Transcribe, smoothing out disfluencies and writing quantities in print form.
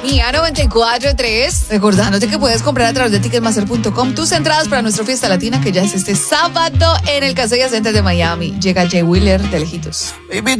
Sintonía 94.3. Recordándote que puedes comprar a través de ticketmaster.com tus entradas para nuestra fiesta latina que ya es este sábado en el Casella Center de Miami. Llega Jay Wheeler de lejitos.